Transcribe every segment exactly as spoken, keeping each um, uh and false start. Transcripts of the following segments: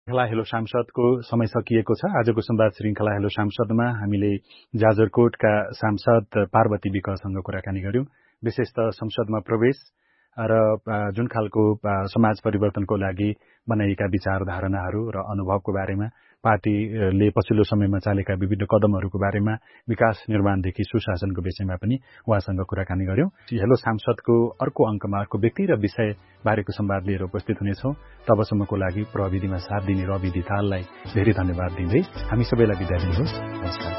श्रृङ्खला हेलो सांसदको समय सकिएको छ। आजको संवाद श्रृङ्खला हेलो सांसदमा हामीले जाजरकोटका सांसद पार्वती विकसँग कुराकानी गर्यौं। विशेषतः संसदमा प्रवेश र जुन खालको समाज परिवर्तनको लागि बनाइएका विचार धारणाहरू र अनुभवको बारेमा, पार्टीले पछिल्लो समयमा चालेका विभिन्न कदमहरूको बारेमा, विकास निर्माणदेखि सुशासनको विषयमा पनि उहाँसँग कुराकानी गर्यौं। हेलो सांसदको अर्को अङ्कमा अर्को व्यक्ति र विषय बारेको संवाद लिएर उपस्थित हुनेछौं। तबसम्मको लागि प्रविधिमा साथ दिने रवि दिताललाई धेरै धन्यवाद दिँदै हामी सबैलाई बिदा दिनुहोस्। नमस्कार।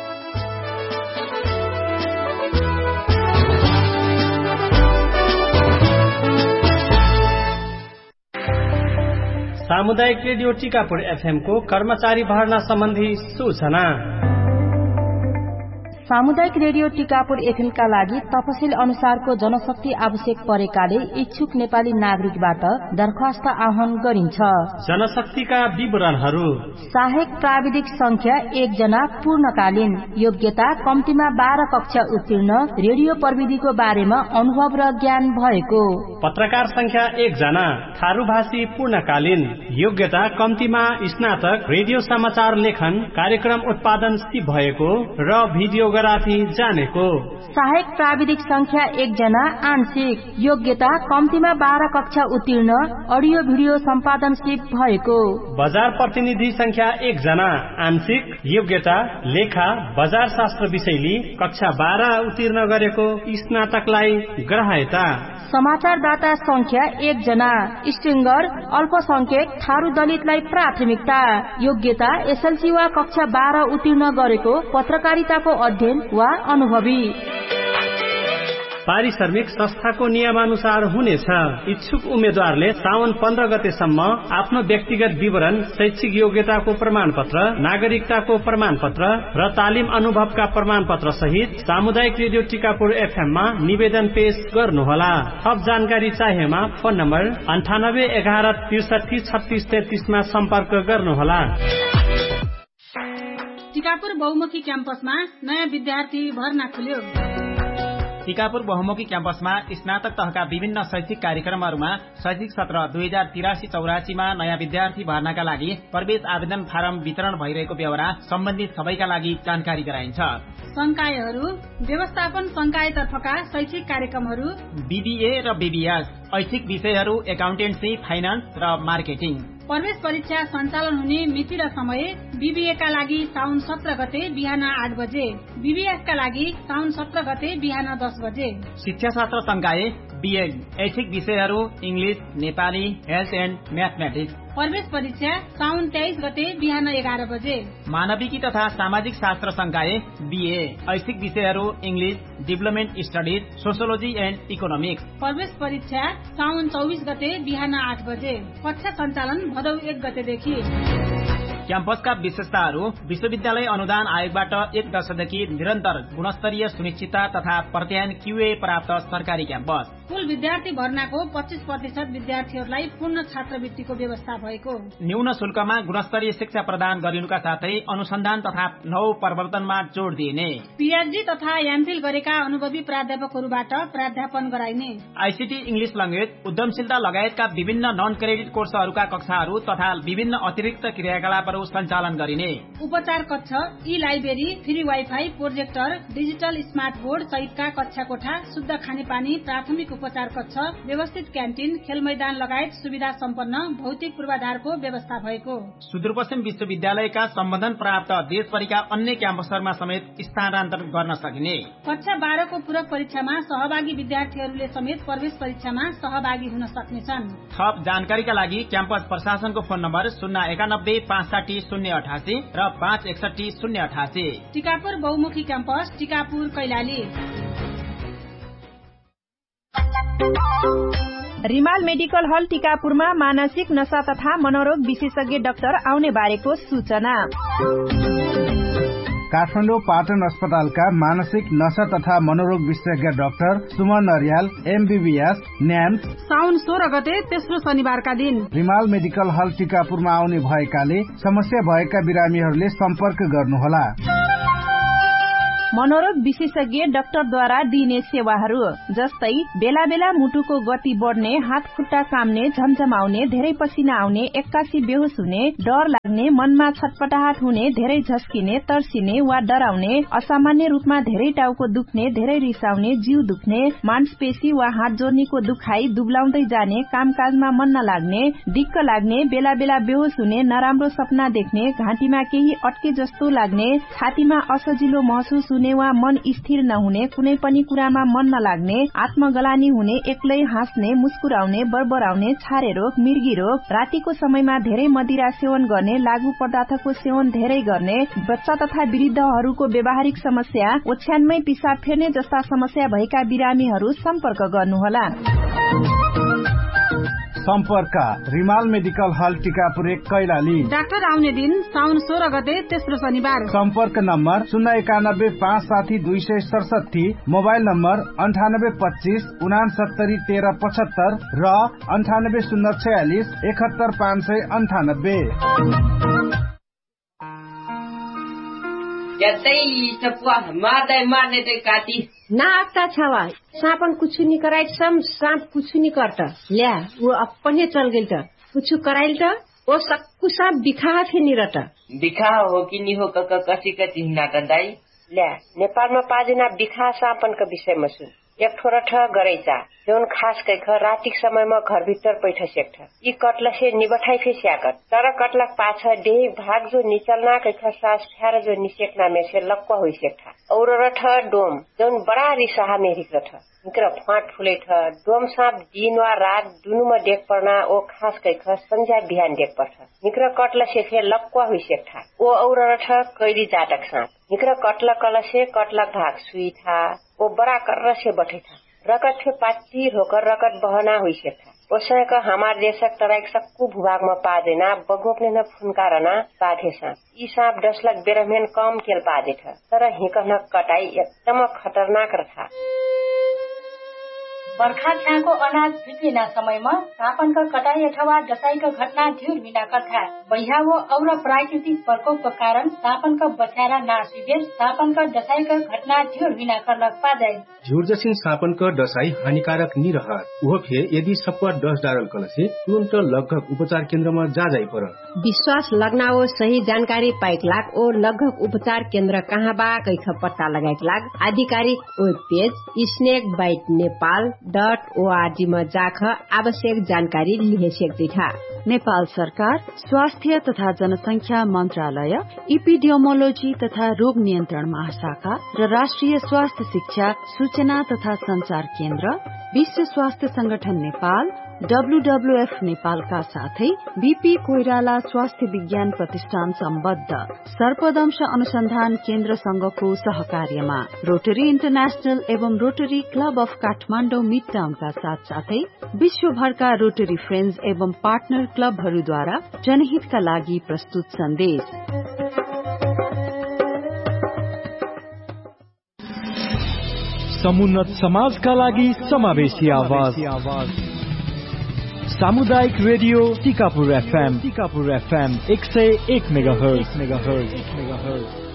सामुदायिक रेडियो टिकापुर एफएम को कर्मचारी भर्ना सम्बन्धी सूचना। सामुदायिक रेडियो टिकापुर एफएम का लागि तपसिल अनुसारको जनशक्ति आवश्यक परेकाले इच्छुक नेपाली नागरिकबाट दरखास्त आह्वान गरिन्छ। जनशक्तिका विवरणहरू: सहायक प्राविधिक संख्या एक जना पूर्णकालीन, योग्यता कम्तीमा बाह्र कक्षा उत्तीर्ण, रेडियो प्रविधिको बारेमा अनुभव र ज्ञान भएको। पत्रकार संख्या एक जना थारू भाषी पूर्णकालीन, योग्यता कम्तीमा स्नातक, रेडियो समाचार लेखन, कार्यक्रम उत्पादन सिप भएको र भिडियो जानेको। सहायक प्राविधिक संख्या एक जना आंशिक, योग्यता कम्तीमा बाह्र कक्षा उत्तीर्ण, अडियो भिडियो सम्पादन सिप भएको। बजार प्रतिनिधि संख्या एक जना आंशिक, योग्यता लेखा बजार शास्त्र विषयली, कक्षा बाह्र उत्तीर्ण गरेको, स्नातकलाई ग्राह्यता। समाचारदाता संख्या एक जना स्ट्रिङ्गर, अल्पसंख्यक, थारू दलितलाई प्राथमिकता, योग्यता एसएलसी वा कक्षा बाह्र उत्तीर्ण गरेको, पत्रकारिताको अध्ययन वा अनुभवी। पारिश्रमिक संस्थाको नियमानुसार हुनेछ। इच्छुक उम्मेद्वारले साउन पन्ध्र गतेसम्म आफ्नो व्यक्तिगत विवरण, शैक्षिक योग्यताको प्रमाण पत्र, नागरिकताको प्रमाण पत्र र तालिम अनुभवका प्रमाण पत्र सहित सामुदायिक रेडियो टिकापुर एफएममा निवेदन पेश गर्नुहोला। थप जानकारी चाहिएमा फोन नम्बर अन्ठानब्बे एघार त्रिसठी छत्तीस तेत्तीसमा सम्पर्क गर्नुहोला। टिकापुर बहुमुखी क्याम्पसमा नयाँ विद्यार्थी भर्ना खुल्यो। टिकापुर बहुमुखी क्याम्पसमा स्नातक तहका विभिन्न शैक्षिक कार्यक्रमहरूमा शैक्षिक सत्र दुई हजार तिरासी चौरासीमा नयाँ विद्यार्थी भर्नाका लागि प्रवेश आवेदन फारम वितरण भइरहेको बेहोरा सम्बन्धित सबैका लागि जानकारी गराइन्छ। संकायहरू: व्यवस्थापन संकायतर्फका शैक्षिक कार्यक्रमहरू बीबीए र बीबीएस, ऐच्छिक विषयहरू एकाउन्टेन्सी, फाइनान्स र मार्केटिङ। प्रवेश परीक्षा सञ्चालन हुने मिति र समय: बीबीए का लागि साउन सत्र गते बिहान आठ बजे, बीबीएस का लागि साउन सत्र गते बिहान दस बजे। शिक्षा शास्त्र संकाय बीएड, ऐच्छिक विषयहरू English, Nepali, health and mathematics. प्रवेश परीक्षा साउन तेइस गते बिहान एघार बजे। मानविकी तथा सामाजिक शास्त्र संकाय बीए, ऐच्छिक विषयहरू English, development studies, sociology and economics. प्रवेश परीक्षा साउन चौबिस गते बिहान आठ बजे। कक्षा सञ्चालन भदौ एक गतेदेखि। क्याम्पसका विशेषताहरू: विश्वविद्यालय अनुदान आयोगबाट एक दशकदेखि निरन्तर गुणस्तरीय सुनिश्चितता तथा प्रत्यायन क्यूए प्राप्त सरकारी क्याम्पस। कुल विद्यार्थी भर्नाको पच्चीस प्रतिशत विद्यार्थीहरूलाई पूर्ण छात्रवृत्तिको व्यवस्था भएको। न्यून शुल्कमा गुणस्तरीय शिक्षा प्रदान गरिनुका साथै अनुसन्धान तथा नव प्रवर्तनमा जोड़ दिइने। पीएचडी तथा एमफिल गरेका अनुभवी प्राध्यापकहरूबाट प्राध्यापन गराइने। आईसीटी, इंग्लिश ल्याङ्ग्वेज, उद्यमशीलता लगायतका विभिन्न नन क्रेडिट कोर्सहरूका कक्षाहरू तथा विभिन्न अतिरिक्त क्रियाकलापहरू सञ्चालन गरिने। उपचार कक्ष, ई library, free wifi, projector, digital smart board सहितका कक्षा कोठा, शुद्ध खानेपानी, प्राथमिक उपचार कक्ष, व्यवस्थित क्यान्टिन, खेल मैदान लगायत सुविधा सम्पन्न भौतिक पूर्वाधारको व्यवस्था भएको। सुदूरपश्चिम विश्वविद्यालयका सम्बन्धन प्राप्त देशभरिका अन्य क्याम्पसहरूमा समेत स्थानान्तरण गर्न सकिने। कक्षा बाह्रको पूरक परीक्षामा सहभागी विद्यार्थीहरूले समेत प्रवेश परीक्षामा सहभागी हुन सक्नेछन्। थप जानकारीका लागि क्याम्पस प्रशासनको फोन नम्बर शून्य एकानब्बे पाँच साठी शून्य अठासी र पाँच एकसठी शून्य अठासी। टिकापुर बहुमुखी क्याम्पस, टिकापुर, कैलाली। रिमाल मेडिकल हल टिकापुरमा मानसिक नशा तथा मनोरोग विशेषज्ञ डाक्टर आउने बारेको सूचना। काठमाडौँ पाटन अस्पतालका मानसिक नशा तथा मनोरोग विशेषज्ञ डाक्टर सुमन नरियाल एमबीबीएस न्याम्स साउन सोह्र गते तेस्रो शनिबारका दिन रिमाल मेडिकल हल टिकापुरमा आउने भएकाले समस्या भएका बिरामीहरूले सम्पर्क गर्नुहोला। मनोरोग विशेषज्ञ डाक्टरद्वारा दिइने सेवाहरू जस्तै बेला बेला मुटुको गति बढ्ने, हात खुट्टा काम्ने, झमझमाउने, धेरै पसिना आउने, एक्कासी बेहोस हुने, डर लाग्ने, मनमा छटपटाहट हुने, धेरै झस्किने, तर्सिने वा डराउने, असामान्य रूपमा धेरै टाउको दुख्ने, धेरै रिसाउने, जिउ दुख्ने, मांसपेशी वा हात जोर्नीको दुखाइ, दुब्लाउँदै जाने, कामकाजमा मन नलाग्ने, दिक्क लाग्ने, बेला बेला बेहोस हुने, नराम्रो सपना देख्ने, घाँटीमा केही अट्के जस्तो लाग्ने, छातीमा असजिलो महसुस हुने वा मन स्थिर नहुने, कुनै पनि कुरामा मन नलाग्ने, आत्मगलानी हुने, एक्लै हाँस्ने, मुस्कुराउने, बरबराउने, छारे रोग, मिर्गी रोग, रातिको समयमा धेरै मदिरा सेवन गर्ने, लागू पदार्थको सेवन धेरै गर्ने, बच्चा तथा वृद्धहरूको व्यावहारिक समस्या, ओछ्यानमै पिसाब फेर्ने जस्ता समस्या भएका बिरामीहरू सम्पर्क गर्नुहोला। सम्पर्क रिमाल मेडिकल हल टिकापुर एक कैलाली। डाक्टर आउने दिन साउन सोह्र गते तेस्रो शनिबार। सम्पर्क नम्बर शून्य एकानब्बे पाँच साठी दुई सय सडसठी, मोबाइल नम्बर अन्ठानब्बे पच्चिस उनासत्तरी तेह्र पचहत्तर र अन्ठानब्बे शून्य छयालिस एकहत्तर पाँच सय अन्ठानब्बे। मार्दै मार्ने ते काटी ना आता छावा सापन कुछ नहीं कराई सम सांप कुछ नहीं करता ल्या वो अपने चल गई त कुछ कराइल त वो सक्कु सांप बिखा थे नि रटा बिखा हो कि नि हो क कसी क चिन्ना त दाई ल्या नेपालमा पाजना बिखा सापनका विषयमा सुन एक ठोरा ठ गरेचा जोन खास कैख रातिक समयमा घर भित्र पैठ सेक्ठ यी कटला से निबठाई फे स्याकट तर कटला पाछ देही भाग जो निचलना कैख सास फ्यार जो निसेक्ना में से लक्वा होई सेक्ठ और रठ डोम जोन बड़ा रिसाहा मेरिक रठ निकर फाट फुले ठ डोम साप दिन वा रात दुनुमा देख पर्ना ओ खास कैख संझा बिहान देख पर्छ निकर कटला से फे लक्वा होई सेक्ठ ओ और रठ कैली जाटक साप निकर कटला कला से कटला भाग सुई था वो बड़ा कर से बैठे था रकत थे पाती होकर रकत बहना हुई से था उसने का हमारे देशक तराइक सक्कू भूभाग में पा देना बगोपने न फुनकारना पाधे सांप ई सांप दस लाख बेरहमेन कम केल पादे था तर हिकन कटाई एकदम खतरनाक रहा। बर्खा छाको अनाज बिग्रिना समयमा सापनका कटाई अथवा डसाईका घटना ढेर बिना कथा बहियावो और प्राकृतिक प्रकोपका कारण सापनका बचारा नाश हुए सापनका डसाईका घटना ढेर बिना गर्न पाए झुरजसिन सापनका डसाई हानिकारक नि रहत वो फे यदि सप्पर दस डारल कलसे तुरंत लगभग उपचार केन्द्रमा जा जाई पर विश्वास लगनाओ सही जानकारी पाइक लाग और लगभग उपचार केन्द्र कहाँ बा कैख पत्ता लगाइक लाग आधिकारिक web page snake bite Nepal dot ORG में जाख आवश्यक जानकारी लिहे सक्दै था। नेपाल सरकार स्वास्थ्य तथा जनसंख्या मन्त्रालय इपिडियोमोलोजी तथा रोग नियन्त्रण महाशाखा र राष्ट्रिय स्वास्थ्य शिक्षा सूचना तथा संचार केन्द्र विश्व स्वास्थ्य संगठन नेपाल डब्ल्यूडब्ल्यूएफ नेपालका साथै बीपी कोइराला स्वास्थ्य विज्ञान प्रतिष्ठान सम्बद्ध सर्पदंश अनुसन्धान केन्द्र संघको सहकार्यमा रोटरी इन्टरनेशनल एवं rotary club of Kathmandu mid टाउनका साथ साथै विश्वभरका रोटरी फ्रेन्ड्स एवं पार्टनर क्लबहरूद्वारा जनहितका लागि प्रस्तुत सन्देश। समुन्नत समाजका लागि समावेशी आवाज सामुदायिक radio Tikapur FM Tikapur FM एक सय एक मेगाहर्ज मेगाहर्ज मेगाहर्ज